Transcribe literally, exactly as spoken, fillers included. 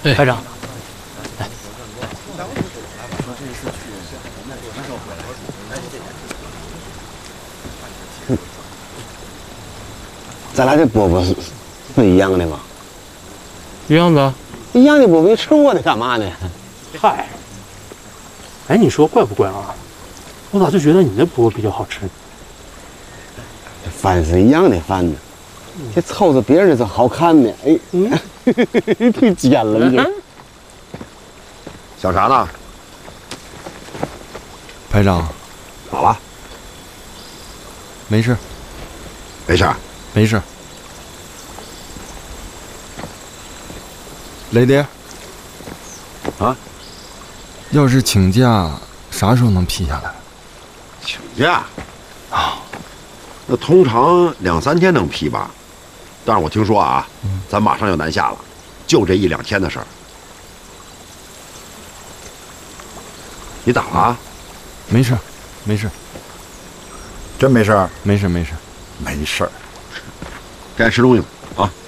排长，来， 咱俩这饽饽是是一样的吗？ 一样的。 一样的饽饽，你吃我的干嘛呢？ 嗨，哎，你说怪不怪啊？我咋就觉得你的饽饽比较好吃？ 饭是一样的饭呢，这凑着别人的这好看呢。哎，嗯，忒尖了你这。 想啥呢？ 排长， 咋了？ 没事， 没事， 没事。雷爹， 啊， 要是请假，啥时候能批下来？ 请假啊？那通常两三天能批吧？但是我听说啊，嗯、咱马上要南下了，就这一两天的事儿。你咋了？ 没事，没事， 真没事？ 没事，没事， 没事。该吃东西了啊。